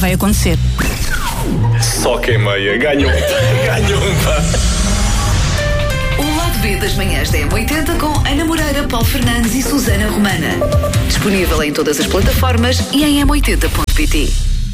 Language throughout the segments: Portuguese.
vai acontecer. Só quem meia ganhou. O Lado B das manhãs da M80 com Ana Moreira, Paulo Fernandes e Susana Romana. Disponível em todas as plataformas e em m80.pt.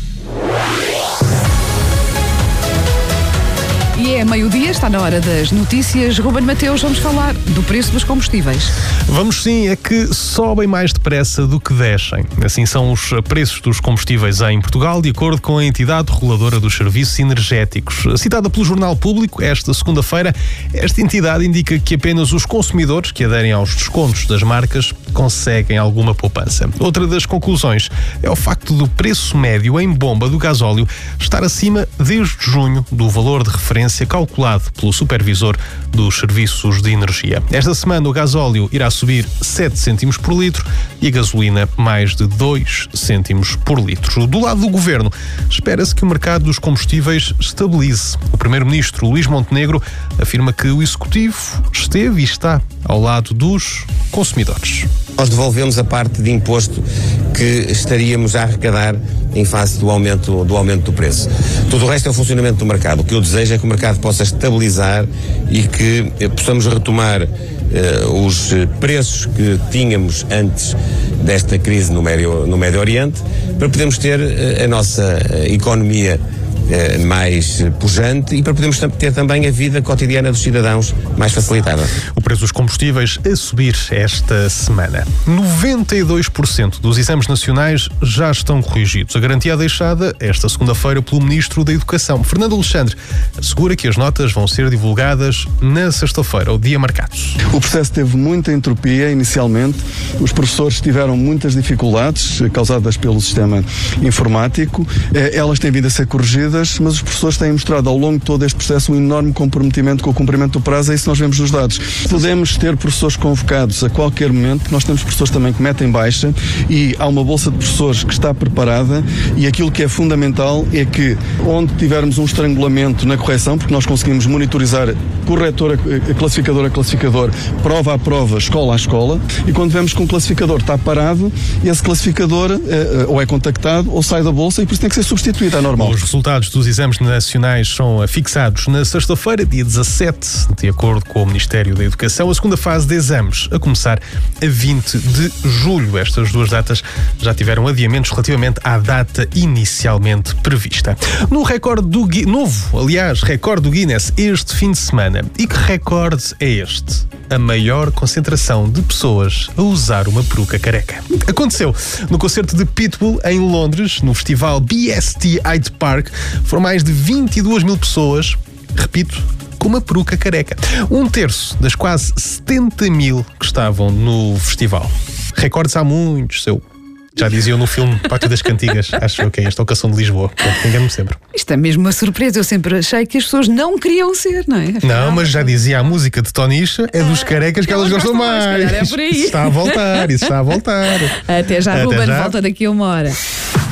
E é meio-dia, está na hora das notícias. Ruben Mateus, vamos falar do preço dos combustíveis. Vamos sim, é que sobem mais depressa do que descem. Assim são os preços dos combustíveis em Portugal, de acordo com a entidade reguladora dos serviços energéticos. Citada pelo Jornal Público, esta segunda-feira, esta entidade indica que apenas os consumidores que aderem aos descontos das marcas conseguem alguma poupança. Outra das conclusões é o facto do preço médio em bomba do gasóleo estar acima desde junho do valor de referência calculado pelo supervisor dos serviços de energia. Esta semana o gasóleo irá subir 7 cêntimos por litro e a gasolina mais de 2 cêntimos por litro. Do lado do governo, espera-se que o mercado dos combustíveis estabilize. O primeiro-ministro Luís Montenegro afirma que o executivo esteve e está ao lado dos consumidores. Nós devolvemos a parte de imposto que estaríamos a arrecadar em face do aumento do preço. Tudo o resto é o funcionamento do mercado. O que eu desejo é que o mercado possa estabilizar e que possamos retomar os preços que tínhamos antes desta crise no Médio Oriente, para podermos ter a nossa economia mais pujante e para podermos ter também a vida cotidiana dos cidadãos mais facilitada. O preço dos combustíveis a subir esta semana. 92% dos exames nacionais já estão corrigidos. A garantia deixada esta segunda-feira pelo Ministro da Educação. Fernando Alexandre assegura que as notas vão ser divulgadas na sexta-feira, o dia marcado. O processo teve muita entropia inicialmente. Os professores tiveram muitas dificuldades causadas pelo sistema informático. Elas têm vindo a ser corrigidas, mas os professores têm mostrado ao longo de todo este processo um enorme comprometimento com o cumprimento do prazo. É isso que nós vemos nos dados. Podemos ter professores convocados a qualquer momento. Nós temos professores também que metem baixa e há uma bolsa de professores que está preparada, e aquilo que é fundamental é que, onde tivermos um estrangulamento na correção, porque nós conseguimos monitorizar corretor a classificador, prova a prova, escola a escola, e quando vemos que um classificador está parado, esse classificador ou é contactado ou sai da bolsa, e por isso tem que ser substituído, é normal. Os resultados dos exames nacionais são fixados na sexta-feira, dia 17, de acordo com o Ministério da Educação. A segunda fase de exames a começar a 20 de julho. Estas duas datas já tiveram adiamentos relativamente à data inicialmente prevista. No recorde do recorde do Guinness este fim de semana. E que recorde é este? A maior concentração de pessoas a usar uma peruca careca. Aconteceu no concerto de Pitbull em Londres, no festival BST Hyde Park. Foram mais de 22 mil pessoas, repito, com uma peruca careca. 1/3 das quase 70 mil que estavam no festival. Recordes há muitos, já diziam no filme Pátio das Cantigas, acho que é esta ocasião de Lisboa. Engano-me sempre. Isto é mesmo uma surpresa. Eu sempre achei que as pessoas não queriam ser, não é? Não, mas já dizia a música de Tonicha, é dos carecas que elas gostam mais. É por aí. Isso está a voltar. Até já, Ruben, volta daqui a 1 hora.